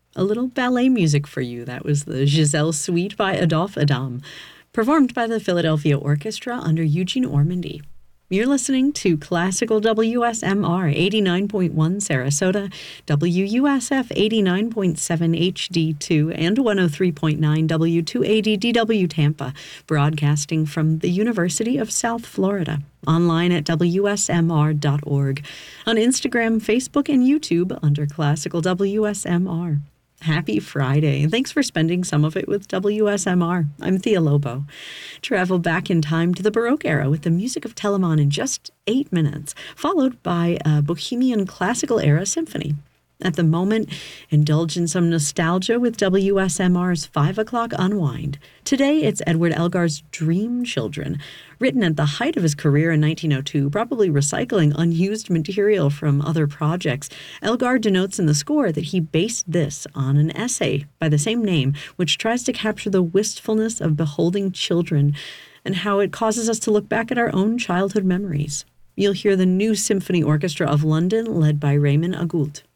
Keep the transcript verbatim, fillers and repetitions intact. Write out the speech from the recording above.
A little ballet music for you. That was the Giselle Suite by Adolphe Adam, performed by the Philadelphia Orchestra under Eugene Ormandy. You're listening to Classical W S M R eighty-nine point one Sarasota, W U S F eighty-nine point seven H D two, and one oh three point nine W two eighty D W Tampa, broadcasting from the University of South Florida. Online at W S M R dot org. On Instagram, Facebook, and YouTube under Classical W S M R. Happy Friday. Thanks for spending some of it with W S M R. I'm Thea Lobo. Travel back in time to the Baroque era with the music of Telemann in just eight minutes, followed by a Bohemian classical era symphony. At the moment, indulge in some nostalgia with W S M R's five o'clock Unwind. Today, it's Edward Elgar's Dream Children, written at the height of his career in nineteen oh two, probably recycling unused material from other projects. Elgar denotes in the score that he based this on an essay by the same name, which tries to capture the wistfulness of beholding children and how it causes us to look back at our own childhood memories. You'll hear the New Symphony Orchestra of London, led by Raymond Agoult.